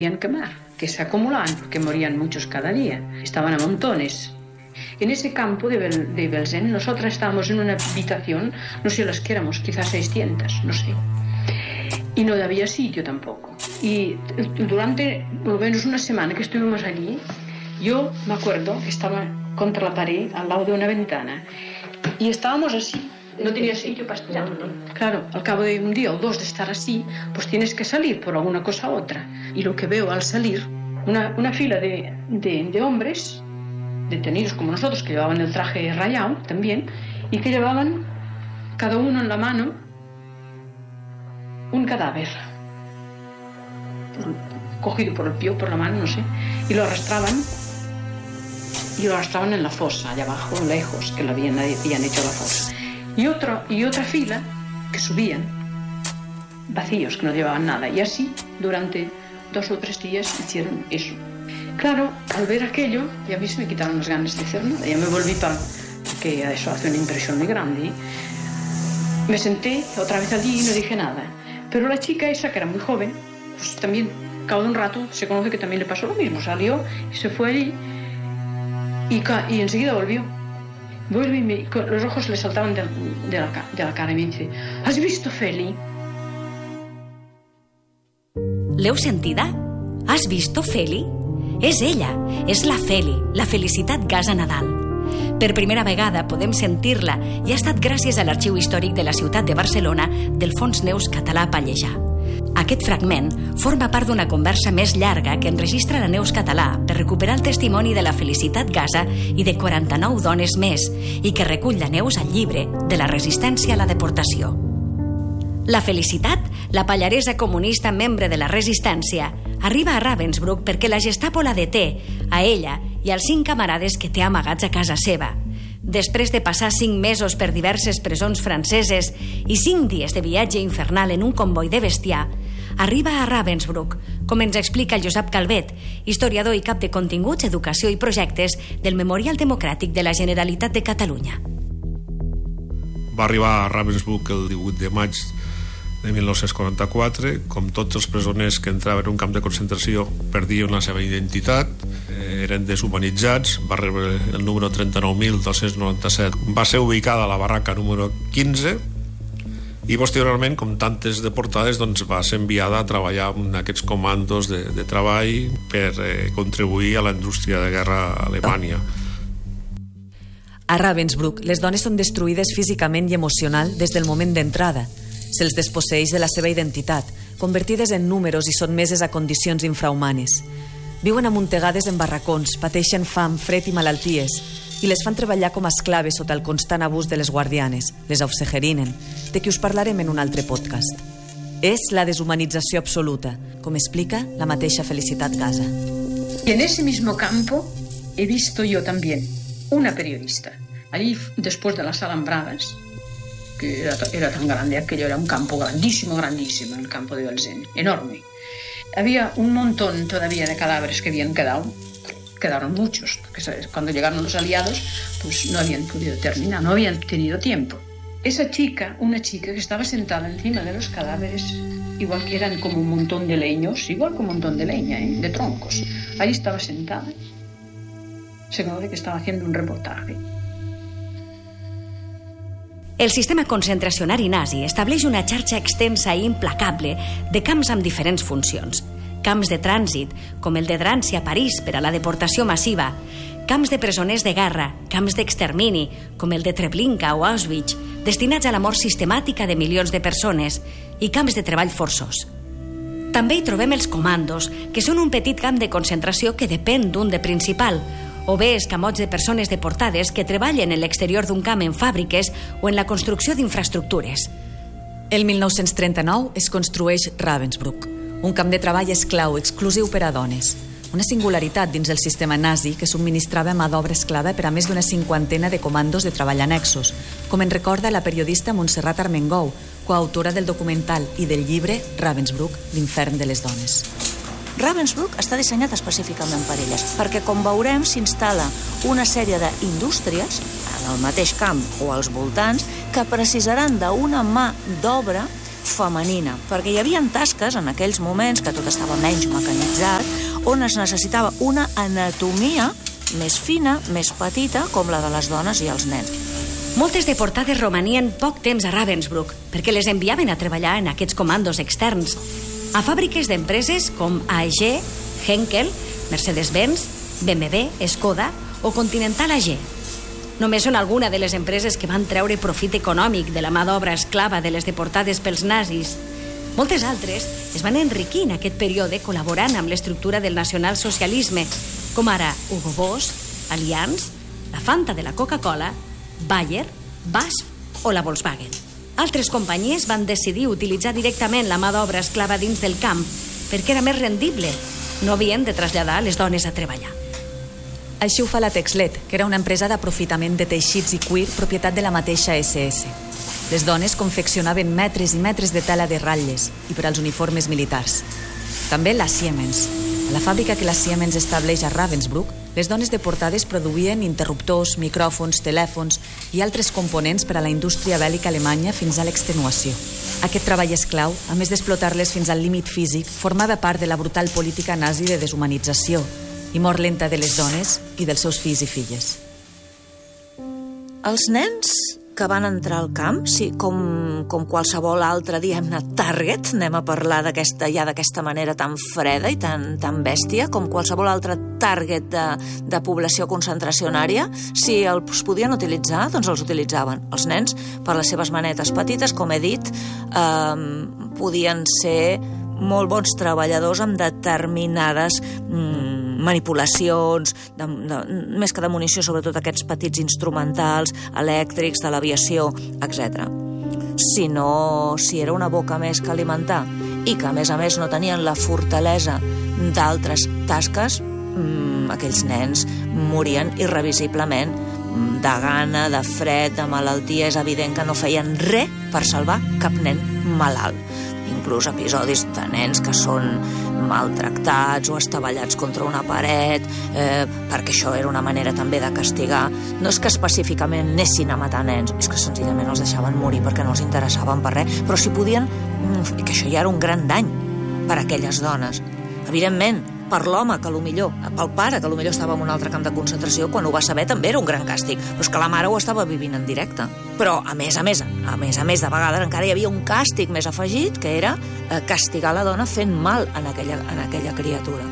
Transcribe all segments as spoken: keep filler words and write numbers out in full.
quemar, que se acumulaban porque morían muchos cada día, estaban a montones. En ese campo de, Bel de Belzén, nosotras estábamos en una habitación, no sé las que éramos, quizás seiscientas, no sé, y no había sitio tampoco. Y durante por lo menos una semana que estuvimos allí, yo me acuerdo que estaba contra la pared al lado de una ventana y estábamos así. No tenía sitio para estar. Claro, al cabo de un día o dos de estar así, pues tienes que salir por alguna cosa u otra. Y lo que veo al salir, una, una fila de, de, de hombres detenidos como nosotros, que llevaban el traje rayado también, y que llevaban cada uno en la mano un cadáver, cogido por el pie o por la mano, no sé, y lo arrastraban, y lo arrastraban en la fosa, allá abajo, lejos, que lo habían, habían hecho la fosa. Y, otro, y otra fila que subían, vacíos, que no llevaban nada. Y así, durante dos o tres días, hicieron eso. Claro, al ver aquello, ya a mí se me quitaron las ganas de hacer nada. Ya me volví para... porque eso hace una impresión muy grande. Me senté otra vez allí y no dije nada. Pero la chica esa, que era muy joven, pues también, al cabo de un rato, se conoce que también le pasó lo mismo. Salió y se fue allí y, y enseguida volvió. Vuelve y me, los ojos le saltaban de, de, la, de la cara y me dice: ¿has visto Feli? L'heu sentida? Has visto Feli? És ella, és la Feli, la Felicitat Gasa Nadal. Per primera vegada podem sentir-la i ha estat gràcies a l'Arxiu Històric de la ciutat de Barcelona del Fons Neus Català Pallejà. Aquest fragment forma part d'una conversa més llarga que enregistra la Neus Català per recuperar el testimoni de la Felicitat Gasa i de quaranta-nou dones més i que recull la Neus al llibre de la resistència a la deportació. La Felicitat, la pallaresa comunista membre de la resistència, arriba a Ravensbrück perquè la Gestapo la deté, a ella i als cinc camarades que té amagats a casa seva. Després de passar cinc mesos per diverses presons franceses i cinc dies de viatge infernal en un comboi de bestiar, arriba a Ravensbrück, com ens explica el Josep Calvet, historiador i cap de continguts, educació i projectes del Memorial Democràtic de la Generalitat de Catalunya. Va arribar a Ravensbrück el divuit de maig de mil nou-cents quaranta-quatre. Com tots els presoners que entraven en un camp de concentració perdien la seva identitat, eren deshumanitzats. Va rebre el número trenta-nou mil dos-cents noranta-set. Va ser ubicada a la barraca número quinze i posteriorment, com tantes deportades, doncs, va ser enviada a treballar en aquests comandos de, de treball per eh, contribuir a la indústria de guerra a Alemanya. A Ravensbrück, les dones són destruïdes físicament i emocional des del moment d'entrada. Se'ls desposseeix de la seva identitat, convertides en números i sotmeses a condicions infrahumanes. Viuen amuntegades en barracons, pateixen fam, fred i malalties, i les fan treballar com a esclaves sota el constant abús de les guardianes, les aufseherinen, de qui us parlarem en un altre podcast. És la deshumanització absoluta, com explica la mateixa Felicitat Gasa. Y en ese mismo campo he visto yo también una periodista. Allí, después de las alambradas, que era, era tan grande, aquello era un campo grandísimo, grandísimo, el campo de Belzén, enorme. Había un montón todavía de cadáveres que habían quedado, quedaron muchos, porque cuando llegaron los aliados, pues no habían podido terminar, no habían tenido tiempo. Esa chica, una chica que estaba sentada encima de los cadáveres, igual que eran como un montón de leños, igual como un montón de leña, ¿eh? de troncos, ahí estaba sentada, se conoce que estaba haciendo un reportaje. El sistema concentracionari nazi estableix una xarxa extensa i implacable de camps amb diferents funcions. Camps de trànsit, com el de Drancy a París per a la deportació massiva, camps de presoners de guerra, camps d'extermini, com el de Treblinka o Auschwitz, destinats a la mort sistemàtica de milions de persones, i camps de treball forçós. També hi trobem els comandos, que són un petit camp de concentració que depèn d'un de principal, o bé escamots de persones deportades que treballen en l'exterior d'un camp en fàbriques o en la construcció d'infraestructures. El mil nou-cents trenta-nou es construeix Ravensbrück, un camp de treball esclau exclusiu per a dones. Una singularitat dins el sistema nazi que subministrava mà d'obra esclava per a més d'una cinquantena de comandos de treball annexos, com en recorda la periodista Montserrat Armengou, coautora del documental i del llibre Ravensbrück, l'infern de les dones. Ravensbrück està dissenyat específicament per elles, perquè, com veurem, s'instal·la una sèrie d'indústries en el mateix camp o als voltants que precisaran d'una mà d'obra femenina, perquè hi havia tasques en aquells moments, que tot estava menys mecanitzat, on es necessitava una anatomia més fina, més petita, com la de les dones i els nens. Moltes deportades romanien poc temps a Ravensbrück perquè les enviaven a treballar en aquests comandos externs, a fàbriques d'empreses com A E G, Henkel, Mercedes-Benz, B M W, Skoda o Continental A G. Només són alguna de les empreses que van treure profit econòmic de la mà d'obra esclava de les deportades pels nazis. Moltes altres es van enriquir en aquest període col·laborant amb l'estructura del nacionalsocialisme, com ara Hugo Boss, Allianz, la Fanta de la Coca-Cola, Bayer, B A S F o la Volkswagen. Altres companyies van decidir utilitzar directament la mà d'obra esclava dins del camp perquè era més rendible. No havien de traslladar les dones a treballar. Així ho fa la Texlet, que era una empresa d'aprofitament de teixits i cuir propietat de la mateixa esse esse. Les dones confeccionaven metres i metres de tela de ratlles i per als uniformes militars. També la Siemens. A la fàbrica que la Siemens estableix a Ravensbrück, les dones deportades produïen interruptors, micròfons, telèfons i altres components per a la indústria bèl·lica alemanya fins a l'extenuació. Aquest treball esclau, a més d'explotar-les fins al límit físic, formava part de la brutal política nazi de deshumanització i mort lenta de les dones i dels seus fills i filles. Els nens que van entrar al camp, sí, com, com qualsevol altre, diguem-ne, target, anem a parlar d'aquesta, ja d'aquesta manera tan freda i tan, tan bèstia, com qualsevol altre target de, de població concentracionària, si els podien utilitzar, doncs els utilitzaven. Els nens, per les seves manetes petites, com he dit, eh, podien ser molt bons treballadors amb determinades mm, manipulacions, de, de, més que de munició, sobretot aquests petits instrumentals, elèctrics, de l'aviació, etcètera. Si no, si era una boca més que alimentar i que, a més a més, no tenien la fortalesa d'altres tasques, mmm, aquells nens morien irrevisiblement de gana, de fred, de malaltia. És evident que no feien res per salvar cap nen malalt. Inclús episodis de nens que són maltractats o estavellats contra una paret, eh, perquè això era una manera també de castigar. No és que específicament anessin a matar nens, és que senzillament els deixaven morir perquè no els interessaven per res, però si podien, que això ja era un gran dany per a aquelles dones. Evidentment, per l'home, que millor, pel pare, que millor estava en un altre camp de concentració, quan ho va saber també era un gran càstig, però és que la mare ho estava vivint en directe. Però, a més a més, a més a més, de vegades encara hi havia un càstig més afegit, que era eh, castigar la dona fent mal en aquella, en aquella criatura.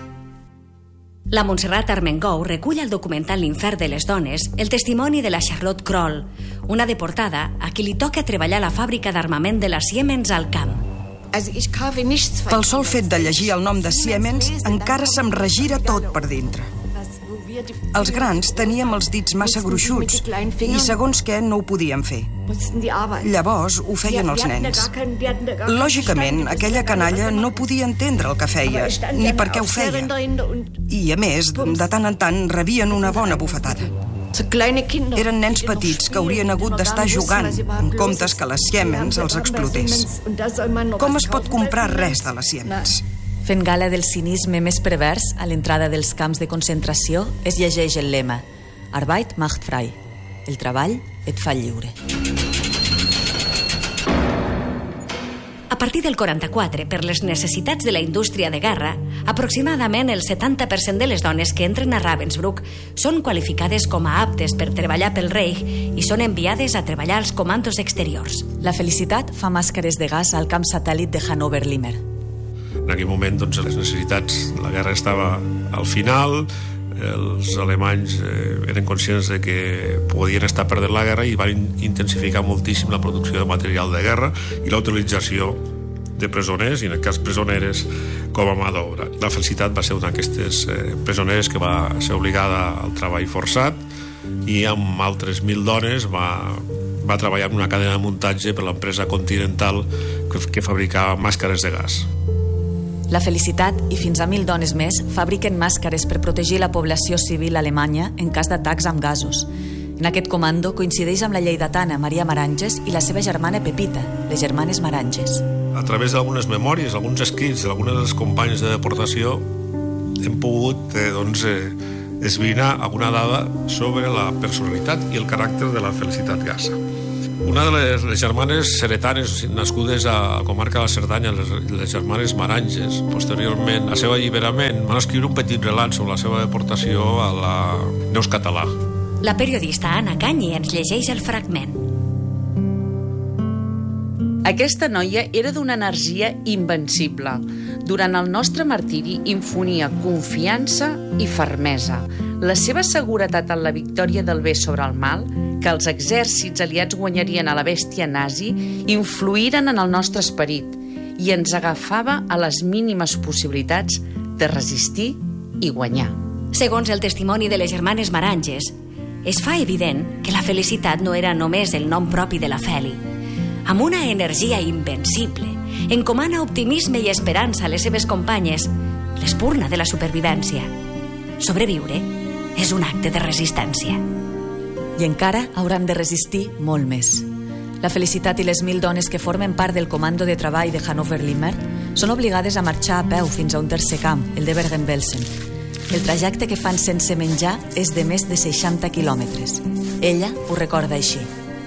La Montserrat Armengou recull al documental L'infern de les dones el testimoni de la Charlotte Kroll, una deportada a qui li toca treballar a la fàbrica d'armament de la Siemens al camp. Pel sol fet de llegir el nom de Siemens encara se'm regira tot per dintre. Els grans teníem els dits massa gruixuts i segons què no ho podíem fer. Llavors ho feien els nens. Lògicament, aquella canalla no podia entendre el que feia, ni per què ho feia. I, a més, de tant en tant rebien una bona bufetada. Eren nens petits que haurien hagut d'estar jugant, en comptes que la Siemens els explotés. Com es pot comprar res de la Siemens? Fent gala del cinisme més pervers, a l'entrada dels camps de concentració es llegeix el lema Arbeit macht frei. El treball et fa lliure. A partir del quaranta-quatre, per les necessitats de la indústria de guerra, aproximadament el setanta per cent de les dones que entren a Ravensbrück són qualificades com a aptes per treballar pel Reich i són enviades a treballar als comandos exteriors. La Felicitat fa màscares de gas al camp satèl·lit de Hannover-Limmer. En aquell moment, doncs, les necessitats, la guerra estava al final, els alemanys eh, eren conscients de que podien estar perdent la guerra i van intensificar moltíssim la producció de material de guerra i la utilització de presoners, i en el cas presoneres, com a mà d'obra. La Felicitat va ser una d'aquestes eh, presoneres que va ser obligada al treball forçat i amb altres mil dones va, va treballar en una cadena de muntatge per l'empresa Continental que, que fabricava màscares de gas. La Felicitat i fins a mil dones més fabriquen màscares per protegir la població civil alemanya en cas d'atacs amb gasos. En aquest comando coincideix amb la lleidatana Maria Maranges i la seva germana Pepita, les germanes Maranges. A través d'algunes memòries, alguns escrits d'algunes dels companys de deportació hem pogut eh, doncs, eh, esbrinar alguna dada sobre la personalitat i el caràcter de la Felicitat Gassa. Una de les, les germanes ceretanes nascudes a la comarca de la Cerdanya, les, les germanes Maranges, posteriorment al seu alliberament, van escriure un petit relat sobre la seva deportació a la Neus Català. La periodista Anna Canyi ens llegeix el fragment. Aquesta noia era d'una energia invencible. Durant el nostre martiri infonia confiança i fermesa. La seva seguretat en la victòria del bé sobre el mal, que els exèrcits aliats guanyarien a la bèstia nazi, influïren en el nostre esperit i ens agafava a les mínimes possibilitats de resistir i guanyar. Segons el testimoni de les germanes Maranges, es fa evident que la felicitat no era només el nom propi de la Feli. Amb una energia invencible, encomana optimisme i esperança a les seves companyes, l'espurna de la supervivència. Sobreviure és un acte de resistència. I encara hauran de resistir molt més. La Felicitat i les mil dones que formen part del comando de treball de Hannover-Limmer són obligades a marxar a peu fins a un tercer camp, el de Bergen-Belsen. El trajecte que fan sense menjar és de més de seixanta quilòmetres. Ella ho recorda així.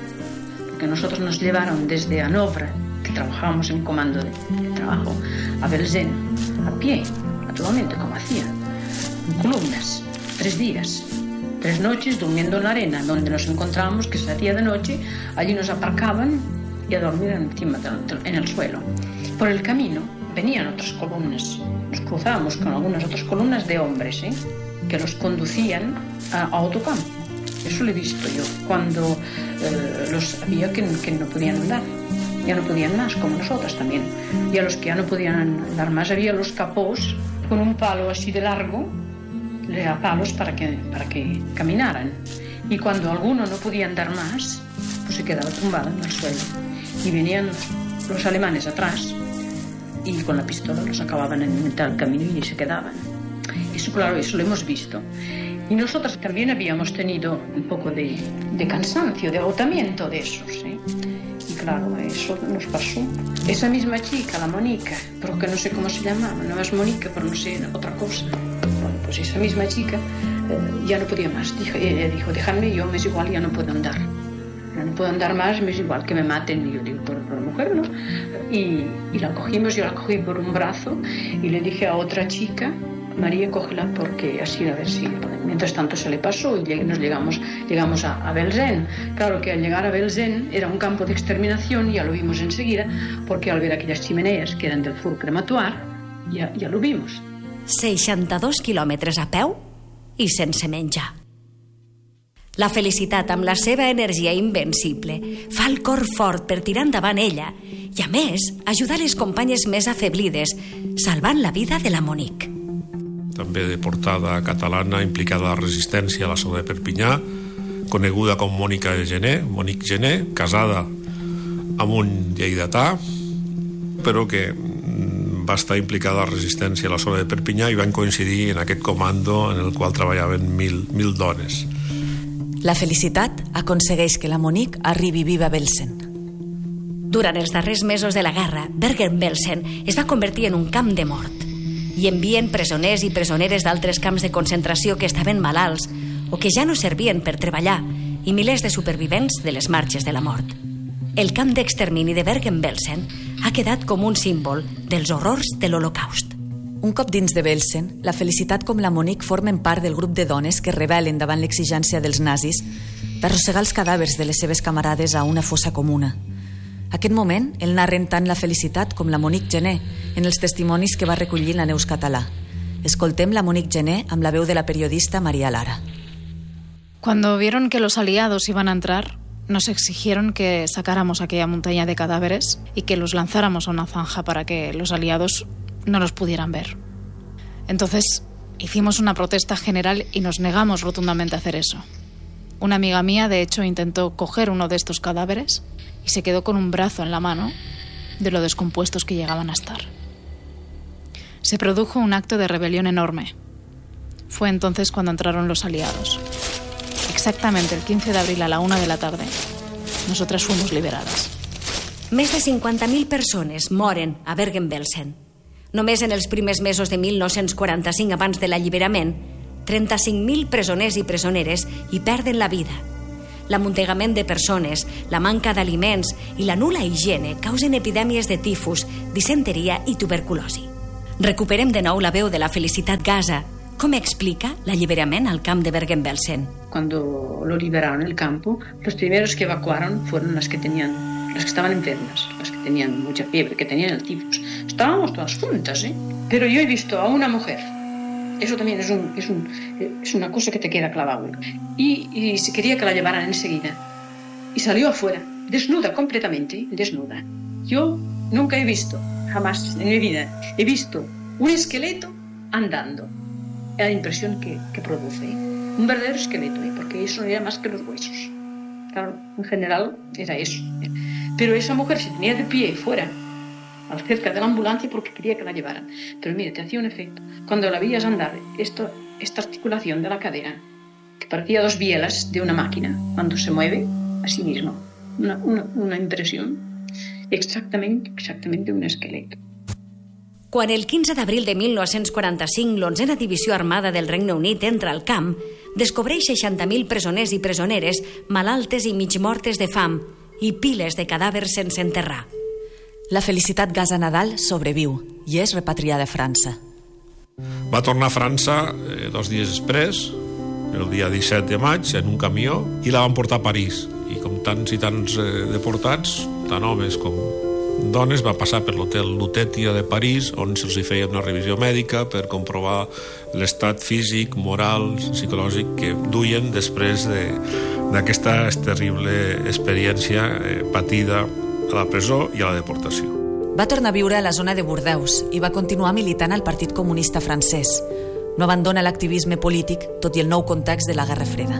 Que nosotros nos llevaron desde Hannover, que trabajábamos en comando de, de trabajo, a Belsen, a pie, naturalmente, como hacían, en columnas, tres días, tres noches durmiendo en la arena, donde nos encontrábamos, que se hacía de noche, allí nos aparcaban y a dormir encima de, de, en el suelo. Por el camino venían otras columnas, nos cruzábamos con algunas otras columnas de hombres, ¿eh? que los conducían a, a otro campo. Eso lo he visto yo, cuando eh, los había que, que no podían andar, ya no podían más, como nosotras también. Y a los que ya no podían andar más, había los capós con un palo así de largo, le da palos para que, para que caminaran. Y cuando alguno no podía andar más, pues se quedaba tumbado en el suelo. Y venían los, los alemanes atrás y con la pistola los acababan en mitad del camino y se quedaban. Eso, claro, eso lo hemos visto. Y nosotros también habíamos tenido un poco de, de cansancio, de agotamiento de esos, ¿eh? Y claro, eso nos pasó. Esa misma chica, la Mónica, pero que no sé cómo se llamaba, no es Mónica, pero no sé, otra cosa. Bueno, pues esa misma chica eh, ya no podía más. Dijo, ella dijo, déjame, yo me es igual, ya no puedo andar. Ya no puedo andar más, me es igual que me maten. Y yo digo, por, por la mujer, ¿no? Y, y la cogimos, yo la cogí por un brazo y le dije a otra chica, María, cógela porque así a ver si... Mientras tanto se le pasó y nos llegamos, llegamos a, a Belsen. Claro que al llegar a Belsen era un campo de exterminación, ya lo vimos enseguida, porque al ver aquellas chimeneas que eran del fur crematuar, ja, ja lo vimos. seixanta-dos quilòmetres a peu i sense menjar. La Felicitat, amb la seva energia invencible, fa el cor fort per tirar endavant ella i, a més, ajudar les companyes més afeblides, salvant la vida de la Monique. També deportada catalana implicada a la resistència a la zona de Perpinyà, coneguda com Mònica Gené, Monique Gené, casada amb un lleidatà, però que va estar implicada a la resistència a la zona de Perpinyà i van coincidir en aquest comando en el qual treballaven mil, mil dones. La Felicitat aconsegueix que la Monique arribi viva a Belsen. Durant els darrers mesos de la guerra, Bergen-Belsen es va convertir en un camp de mort. I envien presoners i presoneres d'altres camps de concentració que estaven malalts o que ja no servien per treballar i milers de supervivents de les marxes de la mort. El camp d'extermini de Bergen-Belsen ha quedat com un símbol dels horrors de l'Holocaust. Un cop dins de Belsen, la Felicitat com la Monique formen part del grup de dones que rebel·len davant l'exigència dels nazis per arrossegar els cadàvers de les seves camarades a una fossa comuna. Aquest moment el narren tant la Felicitat com la Monique Gené en els testimonis que va recollir la Neus Català. Escoltem la Monique Gené amb la veu de la periodista María Lara. Cuando vieron que los aliados iban a entrar, nos exigieron que sacáramos aquella montaña de cadáveres y que los lanzáramos a una zanja para que los aliados no los pudieran ver. Entonces hicimos una protesta general y nos negamos rotundamente a hacer eso. Una amiga mía, de hecho, intentó coger uno de estos cadáveres y se quedó con un brazo en la mano de lo descompuestos que llegaban a estar. Se produjo un acto de rebelión enorme. Fue entonces cuando entraron los aliados. Exactamente el quince de abril a la una de la tarde, nosotras fuimos liberadas. Més de cinquanta mil persones moren a Bergen-Belsen. Només en els primers mesos de mil nou-cents quaranta-cinc, abans de l'alliberament, trenta-cinc mil presoners i presoneres hi perden la vida. l'amuntegament de persones, la manca d'aliments i la nul·la higiene causen epidèmies de tifus, disenteria i tuberculosi. Recuperem de nou la veu de la Felicitat Gasa. ¿Cómo explica l'alliberament al camp de Bergen-Belsen? Cuando lo liberaron el campo, los primeros que evacuaron fueron las que tenían, las que estaban enfermas, las que tenían mucha fiebre, que tenían el tifus. Estábamos todas juntas, ¿eh? Pero yo he visto a una mujer, eso también es, un, es, un, es una cosa que te queda clavado, y, y se quería que la llevaran enseguida. Y salió afuera, desnuda completamente, desnuda. Yo nunca he visto, jamás en mi vida, he visto un esqueleto andando. La impresión que, que produce. Un verdadero esqueleto, ¿eh? Porque eso no era más que los huesos. Claro, en general era eso. Pero esa mujer se tenía de pie fuera, cerca de la ambulancia, porque quería que la llevaran. Pero mira, te hacía un efecto. Cuando la veías andar, esto, esta articulación de la cadera, que parecía dos bielas de una máquina, cuando se mueve a sí mismo. Una, una, una impresión exactament, exactament d'un esquelet. Quan el quinze d'abril de mil nou-cents quaranta-cinc l'onzena Divisió Armada del Regne Unit entra al camp, descobreix seixanta mil presoners i presoneres malaltes i mig mortes de fam i piles de cadàvers sense enterrar. La Felicitat Gasa Nadal sobreviu i és repatriada a França. Va tornar a França eh, dos dies després, el dia disset de maig, en un camió, i la van portar a París. I com tants i tants eh, deportats, tant homes com dones, va passar per l'hotel Lutetia de París, on se'ls feia una revisió mèdica per comprovar l'estat físic, moral, psicològic que duien després d'aquesta de, terrible experiència eh, patida a la presó i a la deportació. Va tornar a viure a la zona de Bordeus i va continuar militant al Partit Comunista francès. No abandona l'activisme polític, tot i el nou context de la Guerra Freda.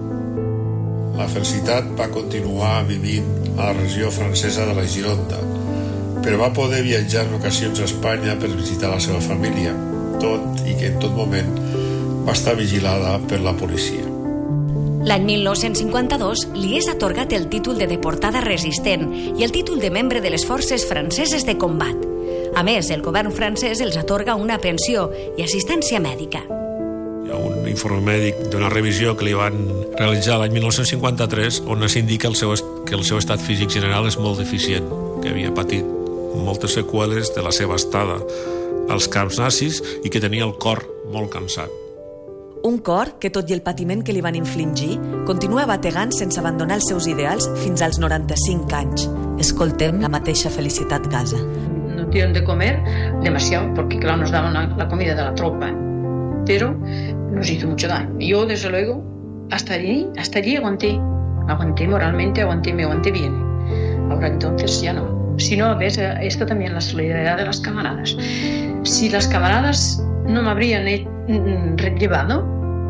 La Felicitat va continuar vivint a la regió francesa de la Gironda, però va poder viatjar en ocasions a Espanya per visitar la seva família, tot i que en tot moment va estar vigilada per la policia. L'any mil nou-cents cinquanta-dos li és atorgat el títol de deportada resistent i el títol de membre de les forces franceses de combat. A més, el govern francès els atorga una pensió i assistència mèdica. Hi ha un informe mèdic d'una revisió que li van realitzar l'any mil nou-cents cinquanta-tres on s'indica el seu, que el seu estat físic general és molt deficient, que havia patit moltes seqüeles de la seva estada als camps nazis i que tenia el cor molt cansat. Un cor que, tot i el patiment que li van infligir, continua bategant sense abandonar els seus ideals fins als noranta-cinc anys. Escoltem la mateixa Felicitat Gasa. No tienen de comer demasiado, porque claro, nos daban la, la comida de la tropa, pero nos hizo mucho daño. Yo, desde luego, hasta allí, hasta allí aguanté. Aguanté moralmente, aguanté, me aguanté bien. Ahora entonces ya no. Si no, ves, esto también, la solidaridad de las camaradas. Si las camaradas no me habrían llevado,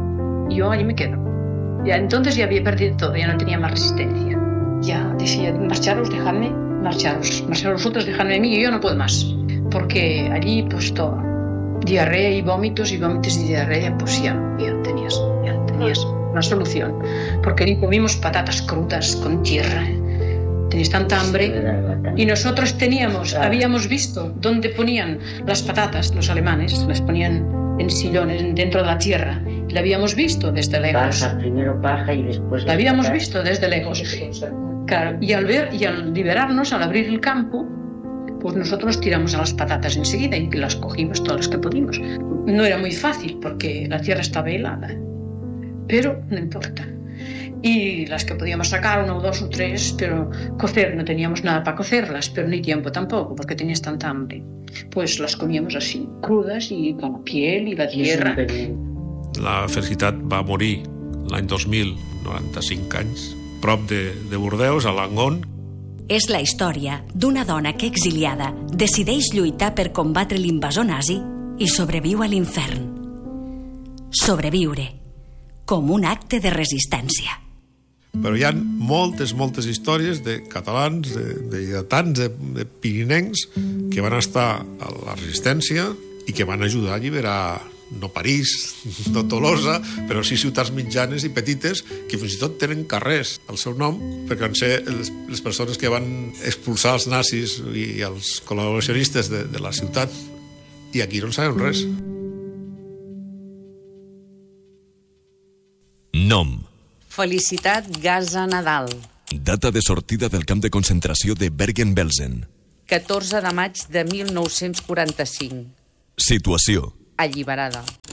yo allí me quedo. Ya entonces ya había perdido todo, ya no tenía más resistencia. Ya decía, marcharos, dejadme, marcharos. Marcharos vosotros, dejadme a mí, yo no puedo más. Porque allí, pues todo, diarrea y vómitos, y vómitos y diarrea, pues ya, ya tenías, ya tenías una solución. Porque allí comimos patatas crudas con tierra. Tenías tanta hambre y nosotros teníamos, habíamos visto dónde ponían las patatas los alemanes, las ponían en sillones dentro de la tierra, y la habíamos visto desde lejos. Paja, primero paja y después la habíamos visto desde lejos. Claro, y al ver y al liberarnos, al abrir el campo, pues nosotros tiramos a las patatas enseguida y las cogimos todas las que pudimos. No era muy fácil porque la tierra estaba helada, pero no importa. Y las que podíamos sacar, uno o dos o tres, pero cocer, no teníamos nada para cocerlas, pero ni tiempo tampoco, porque tenías tanta hambre. Pues las comíamos así, crudas y con la piel y la tierra. La Felicitat va morir l'any dos mil, noranta-cinc anys, prop de, de Bordeus, a Langon. És la història d'una dona que, exiliada, decideix lluitar per combatre l'invasor nazi i sobreviu a l'infern. Sobreviure, com un acte de resistència. Però hi ha moltes, moltes històries de catalans, de, de lleidatans, de, de pirinencs, que van estar a la resistència i que van ajudar a alliberar, no París, no Tolosa, però sí ciutats mitjanes i petites que fins i tot tenen carrers al seu nom, perquè van ser les, les persones que van expulsar els nazis i els col·laboracionistes de, de la ciutat, i aquí no en sabem res. Nom. Felicitat Gaza Nadal. Data de sortida del camp de concentració de Bergen-Belsen. catorze de maig de mil nou-cents quaranta-cinc. Situació. Alliberada.